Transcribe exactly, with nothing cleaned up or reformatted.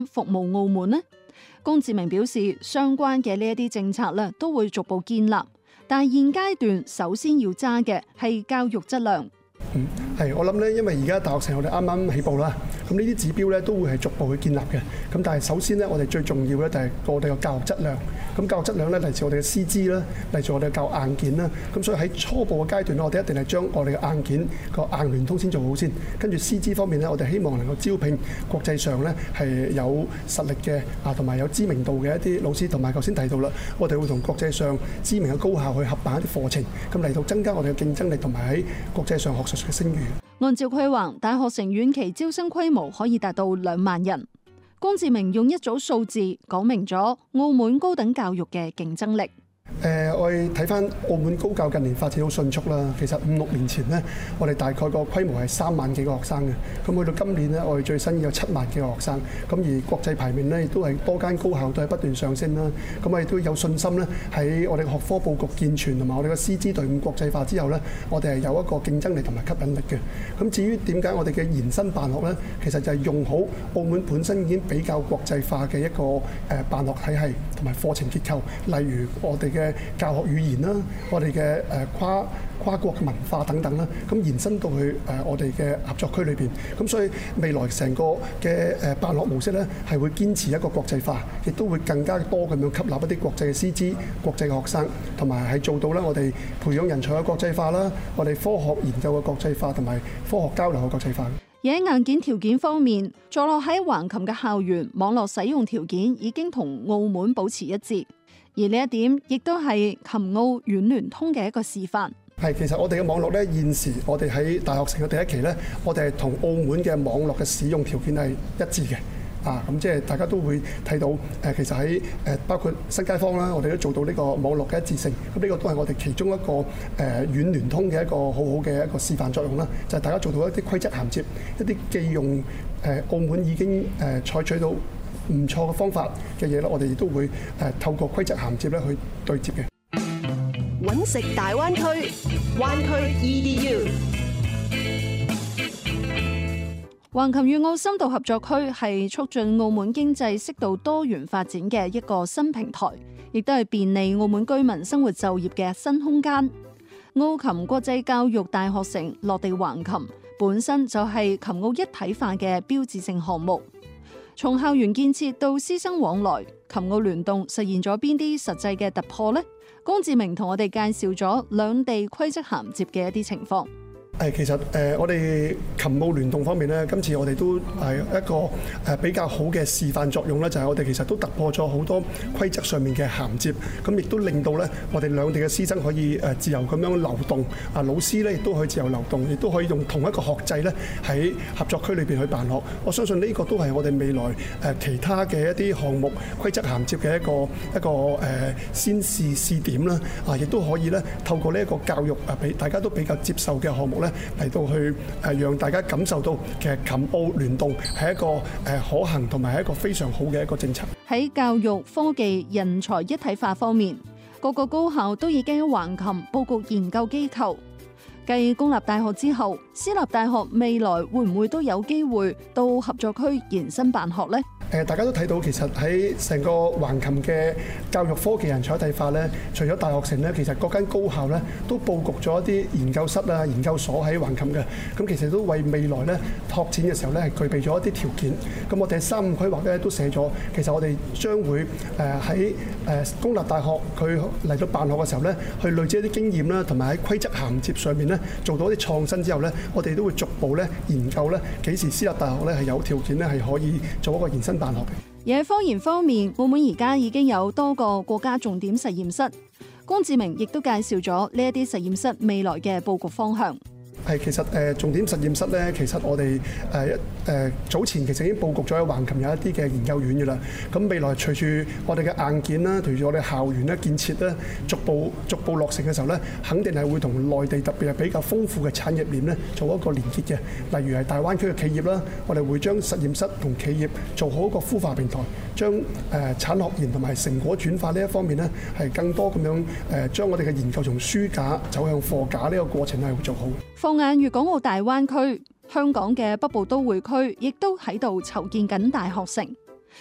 服務澳門呢？龔志明表示，相關嘅呢一啲政策咧都會逐步建立，但係現階段首先要揸嘅係教育質量。 嗯，係我諗咧，因為而家大學城我哋啱啱起步啦，咁呢啲指標咧都會係逐步去建立嘅。咁但係首先咧，我哋最重要咧就係我哋嘅教育質量。咁教育質量咧嚟自我哋嘅師資啦，嚟自我哋嘅教育硬件啦。咁所以喺初步嘅階段咧，我哋一定係將我哋嘅硬件個硬聯通先做好先。跟住師資方面咧，我哋希望能夠招聘國際上咧係有實力嘅啊，同埋有知名度嘅一啲老師。同埋頭先提到啦，我哋會同國際上知名嘅高校去合辦一啲課程，咁嚟到增加我哋嘅競爭力，同埋喺國際上學術嘅聲譽。 按照規劃，大學城遠期招生規模可以達到兩萬人。龔志明用一組數字講明咗澳門高等教育嘅競爭力。 誒、呃，我哋睇翻澳門高教近年發展好迅速啦。其實五六年前呢，我哋大概個規模係三萬幾個學生嘅。咁去到今年呢，我哋最新有七萬幾個學生。咁而國際排名呢，亦都係多間高校都係不斷上升啦。咁我哋都有信心呢，喺我哋學科佈局健全同埋我哋嘅師資隊伍國際化之後呢，我哋係有一個競爭力同埋吸引力嘅。咁至於點解我哋嘅延伸辦學呢？其實就係用好澳門本身已經比較國際化嘅一個誒辦學體系同埋課程結構，例如我哋嘅教學語言啦，我哋嘅誒跨跨國文化等等啦，咁延伸到去誒我哋嘅合作區裏邊，咁所以未來成個嘅誒辦學模式咧，係會堅持一個國際化，亦都會更加多咁樣吸納一啲國際嘅師資、國際嘅學生，同埋係做到咧我哋培養人才嘅國際化啦，我哋科學研究嘅國際化同埋科學交流嘅國際化。 而喺硬件條件方面，坐落喺橫琴嘅校園網絡使用條件已經同澳門保持一致。而呢一點亦都係琴澳遠聯通嘅一個示範。 係，其實我哋嘅網絡咧，現時我哋喺大學城嘅第一期咧，我哋係同澳門嘅網絡嘅使用條件係一致嘅。啊，咁即係大家都會睇到誒，其實喺誒包括新街坊啦，我哋都做到呢個網絡嘅一致性。咁呢個都係我哋其中一個誒遠聯通嘅一個好好嘅一個示範作用啦。就係大家做到一啲規則銜接，一啲既用誒澳門已經誒採取到唔錯嘅方法嘅嘢咧，我哋亦都會誒透過規則銜接咧去對接嘅。 揾食大灣區，灣區 E D U。 橫琴粵澳深度合作區係促進澳門經濟適度多元發展嘅一個新平台，亦都係便利澳門居民生活就業嘅新空間。澳琴國際教育大學城落地橫琴，本身就係琴澳一體化嘅標誌性項目。從校園建設到師生往來，琴澳聯動實現咗邊啲實際嘅突破呢？龔志明同我哋介紹咗兩地規則銜接嘅一啲情況。 誒，其實誒，我哋琴澳聯動方面咧，今次我哋都係一個誒比較好嘅示範作用咧，就係我哋其實都突破咗好多規則上面嘅銜接，咁亦都令到咧我哋兩地嘅師生可以誒自由咁樣流動，啊老師咧亦都可以自由流動，亦都可以用同一個學制咧喺合作區裏邊去辦學。我相信呢個都係我哋未來誒其他嘅一啲項目規則銜接嘅一個一個誒先試試點啦，啊亦都可以咧透過呢一個教育啊，俾大家都比較接受嘅項目咧。嚟到去誒，讓大家感受到其實琴澳聯動係一個誒可行同埋係一個非常好嘅一個政策。 喺教育、科技、人才一體化方面，各個高校都已經喺橫琴佈局研究機構。繼公立大學之後，私立大學未來會唔會都有機會到合作區延伸辦學呢？ 誒，大家都睇到其實喺成個橫琴嘅教育科技人才一體化咧，除咗大學城咧，其實各間高校咧都佈局咗一啲研究室啊、研究所喺橫琴嘅。咁其實都為未來咧拓展嘅時候咧係具備咗一啲條件。咁我哋三五規劃咧都寫咗，其實我哋將會誒喺誒公立大學佢嚟到辦學嘅時候咧，去累積一啲經驗啦，同埋喺規則銜接上面咧做到一啲創新之後咧，我哋都會逐步咧研究咧幾時私立大學咧係有條件咧係可以做一個延伸辦學嘅。 而喺科研方面，澳門而家已經有多個國家重點實驗室。龔志明亦都介紹咗呢一啲實驗室未來嘅佈局方向。 係，其實誒重點實驗室咧，其實我哋誒誒早前其實已經佈局咗喺橫琴有一啲嘅研究院嘅啦。咁未來隨住我哋嘅硬件啦，隨住我哋校園咧建設咧，逐步逐步落成嘅時候咧，肯定係會同內地特別係比較豐富嘅產業鏈咧做一個連結嘅。例如係大灣區嘅企業啦，我哋會將實驗室同企業做好一個孵化平台，將誒產學研同埋成果轉化呢一方面咧，係更多咁樣誒將我哋嘅研究從書架走向貨架呢個過程係會做好。 放眼粵港澳大灣區，香港嘅北部都會區亦都喺度籌建緊大學城。